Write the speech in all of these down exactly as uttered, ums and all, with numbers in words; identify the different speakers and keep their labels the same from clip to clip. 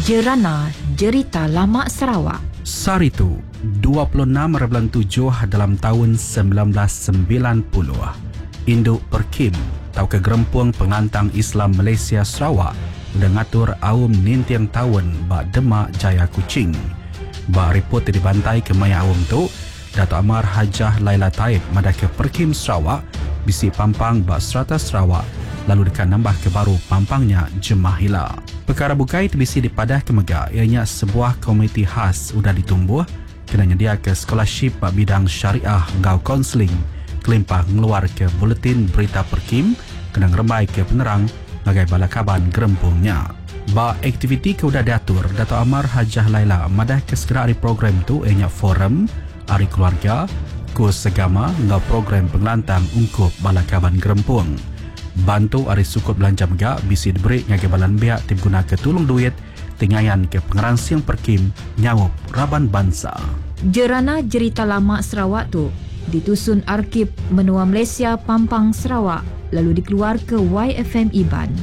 Speaker 1: Jerana Jerita Lama Sarawak.
Speaker 2: Saritu, dua puluh enam tujuh dalam tahun sembilan belas sembilan puluh. Induk Perkim, tau ke gerempung pengantang Islam Malaysia Sarawak, mengatur awam nintiang tahun bak Demak Jaya Kuching. Bak report dibantai ke maya awam tu, Dato' Amar Hajah Laila Taib madah ke Perkim Sarawak, bisi pampang bak serata Sarawak, lalu dekat nambah ke baru pampangnya Jemaah Hila. Perkara bukai bisi dipadah ke Megak, ianya sebuah komiti khas sudah ditumbuh kena nyedia ke scholarship bak bidang syariah ngau konseling, kelimpah ngeluar ke buletin berita Perkim, kena ngerembai ke penerang bagai balakaban gerempungnya. Ba aktiviti ke udah diatur, Dato' Amar Hajah Laila madah ke segera hari program tu ianya forum, hari keluarga, kurs agama ngau program pengelantang ungkup balakaban gerempung. Bantu hari sukut belanja megak bisi diberi ngagai balan biak tim guna ke tulung duit tingayan ke pengeransiang Perkim nyawup Raban Bangsa.
Speaker 1: Jerana Jerita Lama Sarawak tu ditusun Arkib Menua Malaysia Pampang Sarawak lalu dikeluar ke Y F M Iban.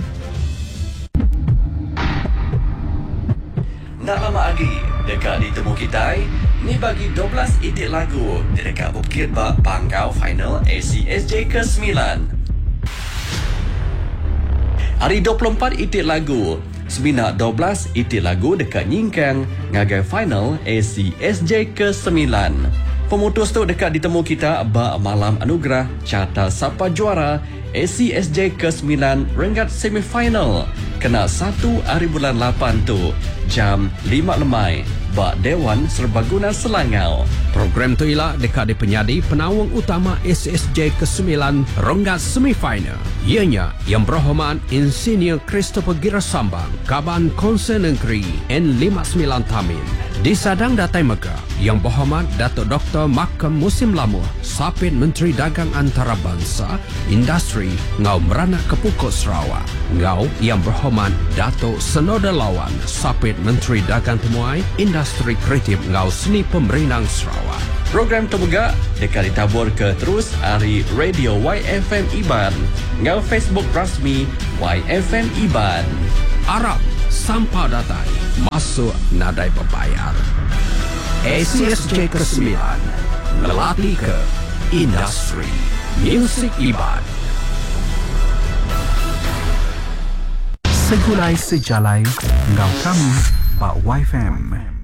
Speaker 3: Nak lama lagi dekat ditemu kita ni bagi dua belas itik lagu di dekat Bukit Bak Panggau final A C S J ke sembilan. Hari dua puluh empat itik lagu, sebinak dua belas itik lagu dekat Nyingkang ngagai final A C S J ke sembilan. Pemutus tu dekat ditemu kita bak malam anugerah carta siapa juara A C S J ke sembilan renggat semifinal. Kena satu hari bulan lapan tu jam lima lemai bak Dewan Serbaguna Selangau.
Speaker 4: Program tu ialah dekat di penyadi penawang utama A C S J ke sembilan renggat semifinal. Ianya yang berhormat Insinyur Christopher Girasambang, Kaban Konsen Negeri N lima sembilan Tamin. Di sadang datai Mega, yang berhormat Datuk Doktor Makam Musim Lamuh, Sapit Menteri Dagang Antarabangsa, Industri Ngau Meranak Kepukut Sarawak. Ngau yang berhormat Datuk Senoda Lawan, Sapit Menteri Dagang Temuai, Industri Kreatif Ngau Seni Pemerintah Sarawak.
Speaker 3: Program Tebegak dekat ditabur ke terus hari Radio Y F M Iban ngau Facebook rasmi Y F M Iban.
Speaker 4: Arab sampah datai masuk nadai berbayar. A C S J ke sembilan melatih ke industri Music Iban.
Speaker 2: Segulai sejalai ngau kami Pak Y F M.